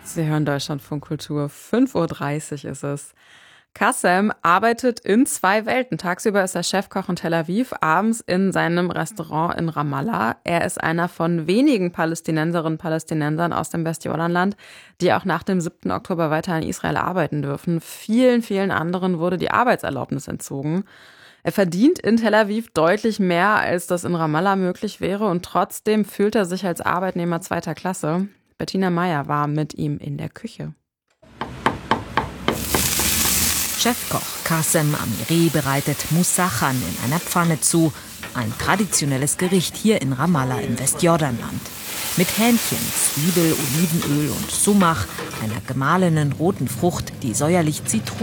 Sie hören Deutschlandfunk Kultur. 5:30 Uhr ist es. Qassem arbeitet in 2 Welten. Tagsüber ist er Chefkoch in Tel Aviv, abends in seinem Restaurant in Ramallah. Er ist einer von wenigen Palästinenserinnen und Palästinensern aus dem Westjordanland, die auch nach dem 7. Oktober weiter in Israel arbeiten dürfen. Vielen, vielen anderen wurde die Arbeitserlaubnis entzogen. Er verdient in Tel Aviv deutlich mehr, als das in Ramallah möglich wäre. Und trotzdem fühlt er sich als Arbeitnehmer zweiter Klasse. Bettina Meyer war mit ihm in der Küche. Chefkoch Qassem Amiri bereitet Moussachan in einer Pfanne zu. Ein traditionelles Gericht hier in Ramallah im Westjordanland. Mit Hähnchen, Zwiebel, Olivenöl und Sumach, einer gemahlenen roten Frucht, die säuerlich Zitrone